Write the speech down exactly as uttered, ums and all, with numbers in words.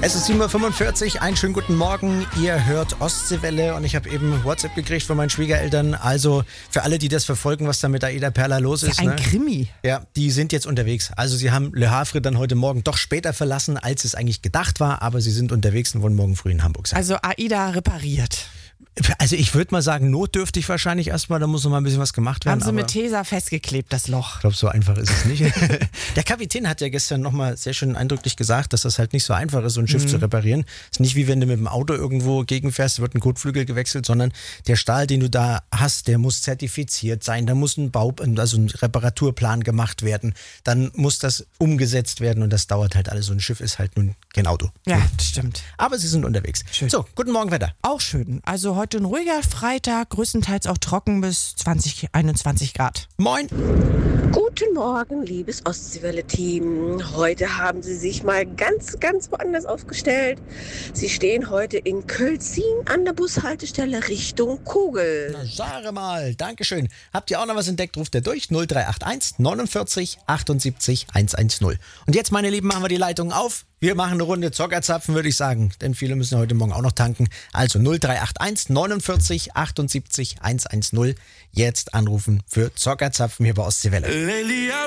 Es ist sieben Uhr fünfundvierzig, einen schönen guten Morgen. Ihr hört Ostseewelle und ich habe eben WhatsApp gekriegt von meinen Schwiegereltern. Also für alle, die das verfolgen, was da mit Aida Perla los ist. Ja, ein ne? Krimi. Ja, die sind jetzt unterwegs. Also sie haben Le Havre dann heute Morgen doch später verlassen, als es eigentlich gedacht war. Aber sie sind unterwegs und wollen morgen früh in Hamburg sein. Also Aida repariert. Also ich würde mal sagen, notdürftig wahrscheinlich erstmal. Da muss noch mal ein bisschen was gemacht werden. Haben sie mit Tesa festgeklebt, das Loch. Ich glaube, so einfach ist es nicht. Der Kapitän hat ja gestern nochmal sehr schön eindrücklich gesagt, dass das halt nicht so einfach ist, so ein Schiff mhm. zu reparieren. Es ist nicht wie wenn du mit dem Auto irgendwo gegenfährst, wird ein Kotflügel gewechselt, sondern der Stahl, den du da hast, der muss zertifiziert sein. Da muss ein Bau, also ein Reparaturplan gemacht werden. Dann muss das umgesetzt werden und das dauert halt alles. So ein Schiff ist halt nun kein Auto. Ja, das stimmt. Aber sie sind unterwegs. Schön. So, guten Morgen, Wetter. Auch schön. Also heute ein ruhiger Freitag, größtenteils auch trocken bis zwanzig, einundzwanzig Grad. Moin. Guten Morgen, liebes Ostseewelle-Team. Heute haben Sie sich mal ganz, ganz woanders aufgestellt. Sie stehen heute in Kölzin an der Bushaltestelle Richtung Kogel. Na, sage mal, Dankeschön. Habt ihr auch noch was entdeckt? Ruft ihr durch null drei acht eins neunundvierzig achtundsiebzig hundertzehn. Und jetzt, meine Lieben, machen wir die Leitung auf. Wir machen eine Runde Zockerzapfen, würde ich sagen, denn viele müssen heute Morgen auch noch tanken. Also null drei acht eins neunundvierzig achtundsiebzig hundertzehn. Jetzt anrufen für Zockerzapfen hier bei Ostseewelle.